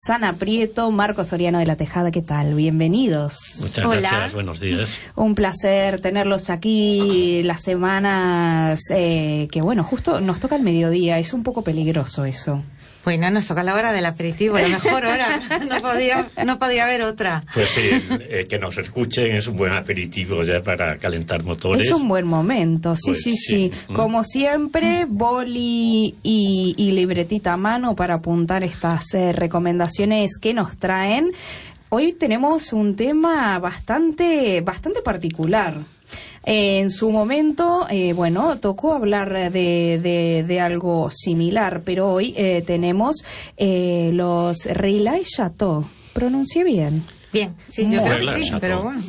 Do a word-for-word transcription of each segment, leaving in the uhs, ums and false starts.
Susana Prieto, Marco Soriano de la Tejada. ¿Qué tal? Bienvenidos. Muchas Hola. gracias, buenos días. Un placer tenerlos aquí las semanas eh, que, bueno, justo nos toca el mediodía. Es un poco peligroso eso. Bueno, nos toca la hora del aperitivo, la mejor hora. No podía, no podía haber otra. Pues sí, eh, que nos escuchen es un buen aperitivo ya para calentar motores. Es un buen momento, sí, Pues sí, sí, sí. Como siempre, boli y, y libretita a mano para apuntar estas eh, recomendaciones que nos traen. Hoy tenemos un tema bastante, bastante particular. Eh, en su momento, eh, bueno, tocó hablar de, de, de algo similar, pero hoy eh, tenemos eh, los Relais Chateau. ¿Pronuncié bien? Bien, sí, yo creo que sí, pero bueno.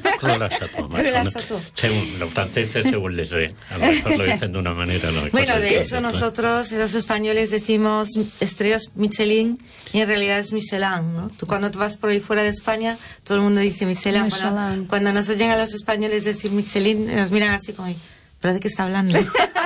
Relais Chateau. Según los franceses, según les ve. A lo mejor lo dicen de una manera. No, bueno, de hecho nosotros, los españoles, decimos estrellas Michelin y en realidad es Michelin, ¿no? Tú cuando te vas por ahí fuera de España, todo el mundo dice Michelin. Michelin. Cuando, cuando nos oyen a los españoles decir Michelin, nos miran así como... ¿Pero de qué está hablando?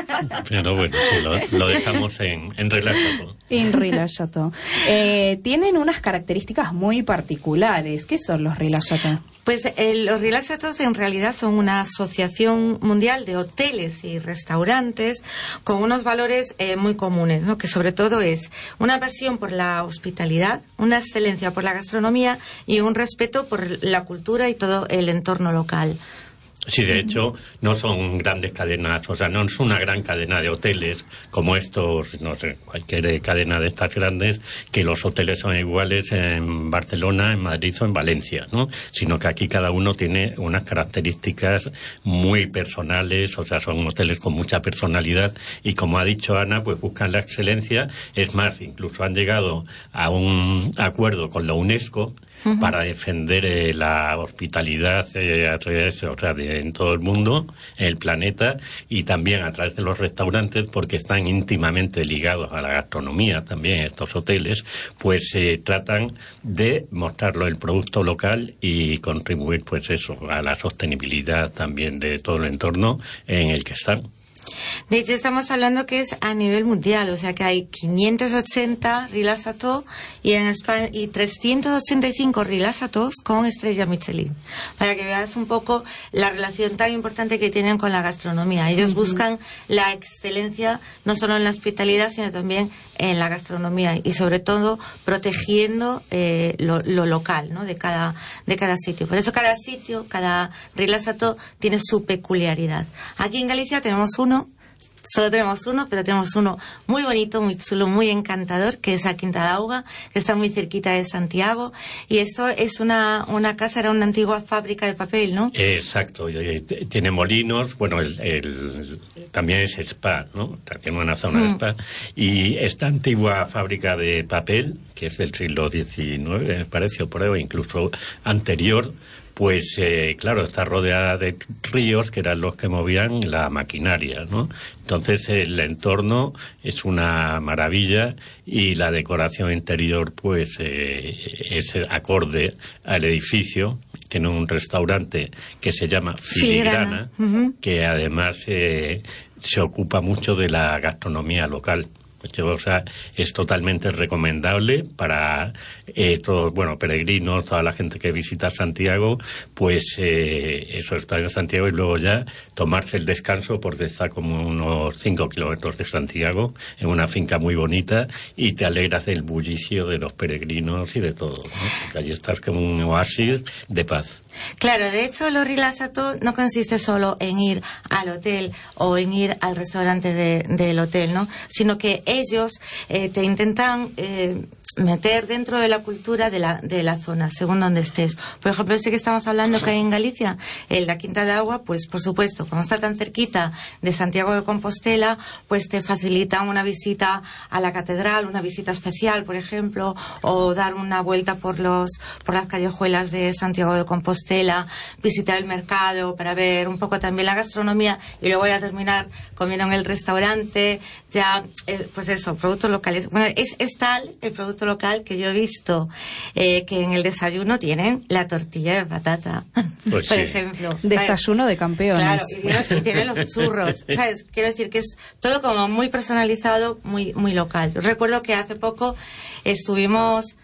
Pero bueno, sí, lo, lo dejamos en, en Relais Chateau. En Relais Chateau. Eh, tienen unas características muy particulares. ¿Qué son los Relais Chateau? Pues eh, los Relais Chateau en realidad son una asociación mundial de hoteles y restaurantes con unos valores eh, muy comunes, ¿no? Que sobre todo es una pasión por la hospitalidad, una excelencia por la gastronomía y un respeto por la cultura y todo el entorno local. Sí, de hecho, no son grandes cadenas, o sea, no es una gran cadena de hoteles como estos, no sé, cualquier cadena de estas grandes, que los hoteles son iguales en Barcelona, en Madrid o en Valencia, ¿no? Sino que aquí cada uno tiene unas características muy personales, o sea, son hoteles con mucha personalidad y, como ha dicho Ana, pues buscan la excelencia. Es más, incluso han llegado a un acuerdo con la UNESCO Uh-huh. para defender eh, la hospitalidad eh, a través, o sea, de, en todo el mundo, en el planeta, y también a través de los restaurantes, porque están íntimamente ligados a la gastronomía también estos hoteles, pues eh, tratan de mostrarlo el producto local y contribuir, pues eso, a la sostenibilidad también de todo el entorno en el que están. De hecho, estamos hablando que es a nivel mundial, o sea que hay quinientos ochenta Relais Chateau y en España y trescientos ochenta y cinco Relais Chateau con estrella Michelin, para que veas un poco la relación tan importante que tienen con la gastronomía. Ellos uh-huh. buscan la excelencia no solo en la hospitalidad, sino también en la gastronomía y sobre todo protegiendo eh, lo, lo local, ¿no? de cada de cada sitio. Por eso cada sitio, cada Relais Chateau tiene su peculiaridad. Aquí en Galicia tenemos uno. Solo tenemos uno, pero tenemos uno muy bonito, muy chulo, muy encantador, que es a Quinta d'Auga, que está muy cerquita de Santiago. Y esto es una, una casa, era una antigua fábrica de papel, ¿no? Exacto. Tiene molinos, bueno, el, el, también es spa, ¿no? Tiene una zona mm. de spa. Y esta antigua fábrica de papel, que es del siglo diecinueve, me parece, o por ahí, incluso anterior, pues eh, claro, está rodeada de ríos que eran los que movían la maquinaria, ¿no? Entonces el entorno es una maravilla y la decoración interior pues eh, es acorde al edificio. Tiene un restaurante que se llama Filigrana, Filigrana. Uh-huh. que además eh, se ocupa mucho de la gastronomía local. O sea, es totalmente recomendable para eh, todos, bueno, peregrinos, toda la gente que visita Santiago, pues eh, eso, estar en Santiago y luego ya tomarse el descanso, porque está como unos cinco kilómetros de Santiago, en una finca muy bonita, y te alegras del bullicio de los peregrinos y de todo, ¿no? Porque allí estás como un oasis de paz. Claro, de hecho, los Relais Chateau no consiste solo en ir al hotel o en ir al restaurante de, del hotel, ¿no? Sino que ellos eh, te intentan eh, meter dentro de la cultura de la, de la zona, según donde estés. Por ejemplo, este que estamos hablando que hay en Galicia, el de Quinta d'Auga, pues por supuesto, como está tan cerquita de Santiago de Compostela, pues te facilita una visita a la catedral, una visita especial, por ejemplo, o dar una vuelta por los por las callejuelas de Santiago de Compostela, visitar el mercado para ver un poco también la gastronomía y luego ya terminar comiendo en el restaurante, ya, eh, pues eso, productos locales. Bueno, es, es tal el producto local que yo he visto eh, que en el desayuno tienen la tortilla de patata, pues por sí. ejemplo. Desayuno ¿sabes? de campeones. Claro, y tienen, y tienen los churros, ¿sabes? Quiero decir que es todo como muy personalizado, muy, muy local. Yo recuerdo que hace poco estuvimos